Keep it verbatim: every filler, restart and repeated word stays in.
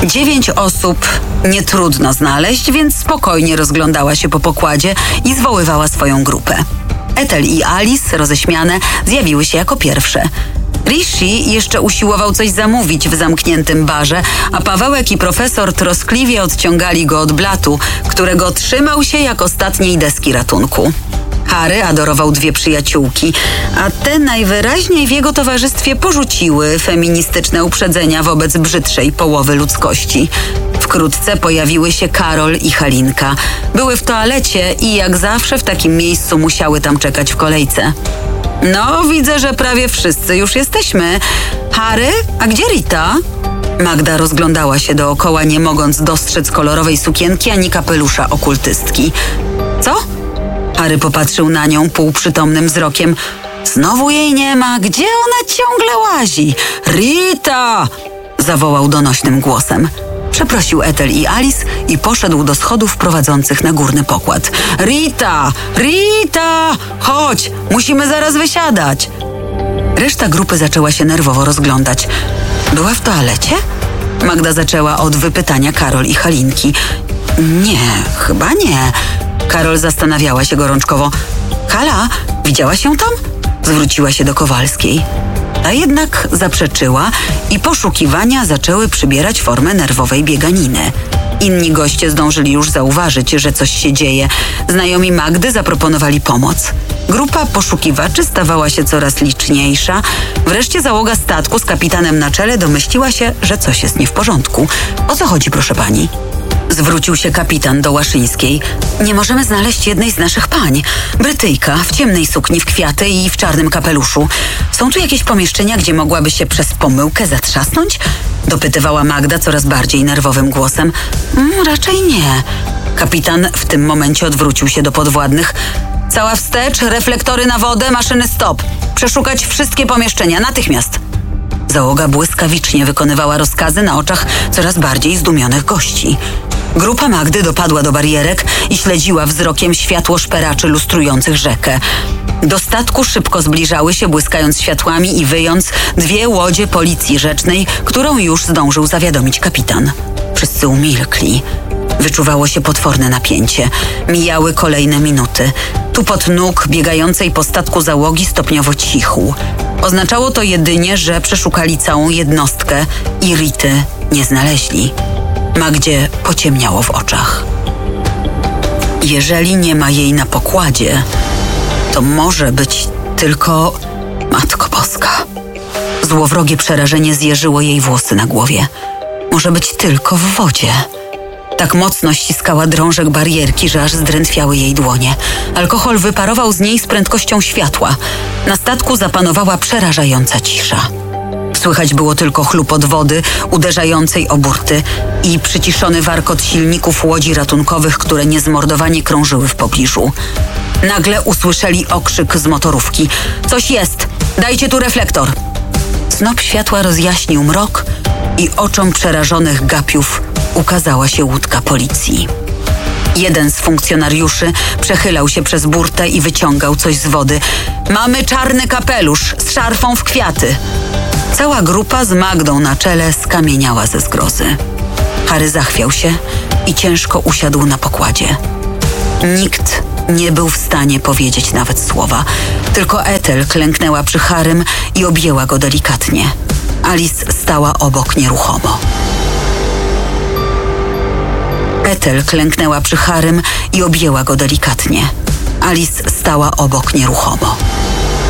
Dziewięć osób nie trudno znaleźć, więc spokojnie rozglądała się po pokładzie i zwoływała swoją grupę. Ethel i Alice, roześmiane, zjawiły się jako pierwsze. Rishi jeszcze usiłował coś zamówić w zamkniętym barze, a Pawełek i profesor troskliwie odciągali go od blatu, którego trzymał się jak ostatniej deski ratunku. Harry adorował dwie przyjaciółki, a te najwyraźniej w jego towarzystwie porzuciły feministyczne uprzedzenia wobec brzydszej połowy ludzkości. Wkrótce pojawiły się Karol i Halinka. Były w toalecie i jak zawsze w takim miejscu musiały tam czekać w kolejce. No, widzę, że prawie wszyscy już jesteśmy. Harry, a gdzie Rita? Magda rozglądała się dookoła, nie mogąc dostrzec kolorowej sukienki ani kapelusza okultystki. Co? Harry popatrzył na nią półprzytomnym wzrokiem. Znowu jej nie ma. Gdzie ona ciągle łazi? Rita! Zawołał donośnym głosem. Przeprosił Ethel i Alice i poszedł do schodów prowadzących na górny pokład. Rita! Rita! Chodź! Musimy zaraz wysiadać! Reszta grupy zaczęła się nerwowo rozglądać. Była w toalecie? Magda zaczęła od wypytania Karol i Halinki. Nie, chyba nie. Karol zastanawiała się gorączkowo. Hala, widziałaś ją tam? Zwróciła się do Kowalskiej. Ta jednak zaprzeczyła i poszukiwania zaczęły przybierać formę nerwowej bieganiny. Inni goście zdążyli już zauważyć, że coś się dzieje. Znajomi Magdy zaproponowali pomoc. Grupa poszukiwaczy stawała się coraz liczniejsza. Wreszcie załoga statku z kapitanem na czele domyśliła się, że coś jest nie w porządku. O co chodzi, proszę pani? Zwrócił się kapitan do Łaszyńskiej. Nie możemy znaleźć jednej z naszych pań. Brytyjka w ciemnej sukni w kwiaty i w czarnym kapeluszu. Są tu jakieś pomieszczenia, gdzie mogłaby się przez pomyłkę zatrzasnąć? Dopytywała Magda coraz bardziej nerwowym głosem. Mm, raczej nie. Kapitan w tym momencie odwrócił się do podwładnych. Cała wstecz, reflektory na wodę, maszyny stop. Przeszukać wszystkie pomieszczenia natychmiast. Załoga błyskawicznie wykonywała rozkazy na oczach coraz bardziej zdumionych gości. Grupa Magdy dopadła do barierek i śledziła wzrokiem światło szperaczy lustrujących rzekę. Do statku szybko zbliżały się, błyskając światłami i wyjąc, dwie łodzie policji rzecznej, którą już zdążył zawiadomić kapitan. Wszyscy umilkli. Wyczuwało się potworne napięcie. Mijały kolejne minuty. Tupot nóg biegającej po statku załogi stopniowo cichł. Oznaczało to jedynie, że przeszukali całą jednostkę i Rity nie znaleźli. Magdzie pociemniało w oczach. Jeżeli nie ma jej na pokładzie, to może być tylko Matko Boska. Złowrogie przerażenie zjeżyło jej włosy na głowie. Może być tylko w wodzie. Tak mocno ściskała drążek barierki, że aż zdrętwiały jej dłonie. Alkohol wyparował z niej z prędkością światła. Na statku zapanowała przerażająca cisza. Słychać było tylko chlupot wody uderzającej o burty i przyciszony warkot silników łodzi ratunkowych, które niezmordowanie krążyły w pobliżu. Nagle usłyszeli okrzyk z motorówki. Coś jest! Dajcie tu reflektor! Snop światła rozjaśnił mrok i oczom przerażonych gapiów ukazała się łódka policji. Jeden z funkcjonariuszy przechylał się przez burtę i wyciągał coś z wody. Mamy czarny kapelusz z szarfą w kwiaty. Cała grupa z Magdą na czele skamieniała ze zgrozy. Harry zachwiał się i ciężko usiadł na pokładzie. Nikt nie był w stanie powiedzieć nawet słowa. Tylko Ethel klęknęła przy Harrym i objęła go delikatnie. Alice stała obok nieruchomo. Ethel klęknęła przy Harrym i objęła go delikatnie. Alice stała obok nieruchomo.